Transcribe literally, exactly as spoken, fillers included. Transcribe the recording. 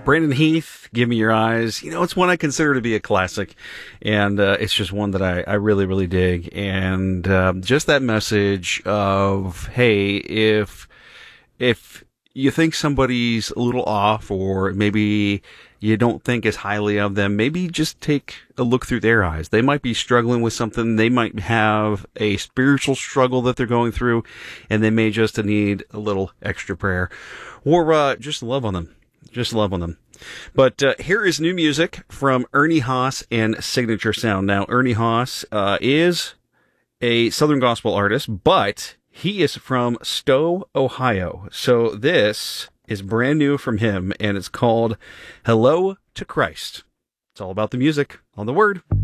Brandon Heath, Give Me Your Eyes. You know, it's one I consider to be a classic, and uh, it's just one that I, I really, really dig. And uh, just that message of, hey, if if you think somebody's a little off, or maybe you don't think as highly of them, maybe just take a look through their eyes. They might be struggling with something. They might have a spiritual struggle that they're going through, and they may just need a little extra prayer, or uh, just love on them. Just love on them. But uh, here is new music from Ernie Haas and Signature Sound. Now, Ernie Haas uh, is a Southern gospel artist, but he is from Stowe, Ohio. So this is brand new from him, and it's called Hello to Christ. It's all about the music on The Word.